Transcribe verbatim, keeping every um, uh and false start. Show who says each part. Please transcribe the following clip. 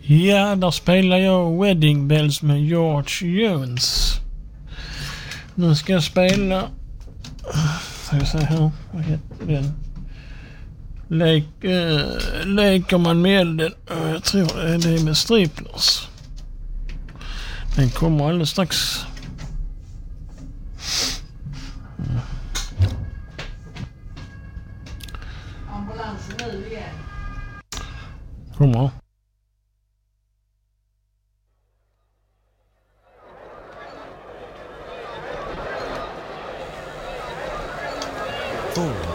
Speaker 1: Ja, där spelar jag Wedding Bells med George Jones. Nu ska jag spela... Ska jag säga här? Vad heter den? Lek, äh, leker man med elden? Jag tror det är det med Striplers. Den kommer alldeles strax.
Speaker 2: Ambulansen nu igen.
Speaker 1: Kommer.
Speaker 3: Four.